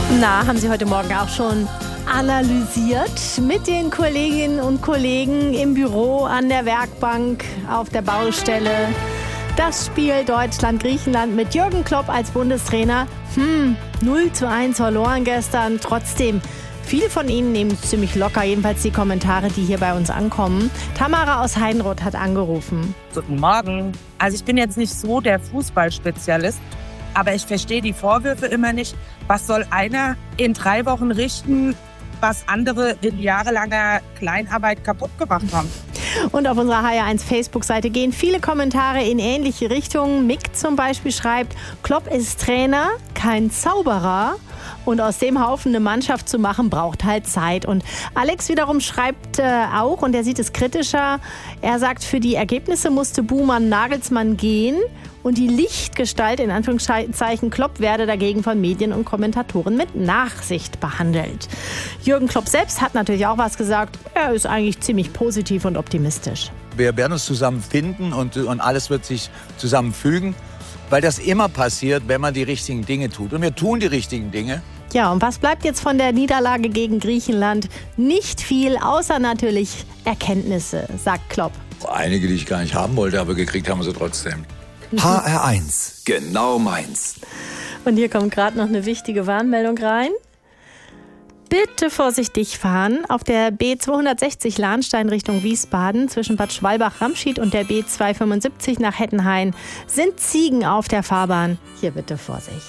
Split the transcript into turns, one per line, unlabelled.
Na, haben Sie heute Morgen auch schon analysiert mit den Kolleginnen und Kollegen im Büro, an der Werkbank, auf der Baustelle? Das Spiel Deutschland-Griechenland mit Jürgen Klopp als Bundestrainer. 0:1 verloren gestern. Trotzdem, viele von Ihnen nehmen es ziemlich locker, jedenfalls die Kommentare, die hier bei uns ankommen. Tamara aus Heidenroth hat angerufen.
Guten Morgen. Also ich bin jetzt nicht so der Fußballspezialist, aber ich verstehe die Vorwürfe immer nicht. Was soll einer in 3 Wochen richten, was andere in jahrelanger Kleinarbeit kaputt gemacht haben?
Und auf unserer HR1 Facebook-Seite gehen viele Kommentare in ähnliche Richtungen. Mick zum Beispiel schreibt, Klopp ist Trainer, kein Zauberer. Und aus dem Haufen eine Mannschaft zu machen, braucht halt Zeit. Und Alex wiederum schreibt auch, und er sieht es kritischer, er sagt, für die Ergebnisse musste Buhmann Nagelsmann gehen. Und die Lichtgestalt, in Anführungszeichen, Klopp werde dagegen von Medien und Kommentatoren mit Nachsicht behandelt. Jürgen Klopp selbst hat natürlich auch was gesagt. Er ist eigentlich ziemlich positiv und optimistisch.
Wir werden uns zusammenfinden und alles wird sich zusammenfügen, weil das immer passiert, wenn man die richtigen Dinge tut. Und wir tun die richtigen Dinge.
Ja, und was bleibt jetzt von der Niederlage gegen Griechenland? Nicht viel, außer natürlich Erkenntnisse, sagt Klopp.
Einige, die ich gar nicht haben wollte, aber gekriegt haben wir sie trotzdem.
HR1, genau meins.
Und hier kommt gerade noch eine wichtige Warnmeldung rein. Bitte vorsichtig fahren. Auf der B260 Lahnstein Richtung Wiesbaden zwischen Bad Schwalbach-Ramschied und der B275 nach Hettenhain sind Ziegen auf der Fahrbahn. Hier bitte Vorsicht.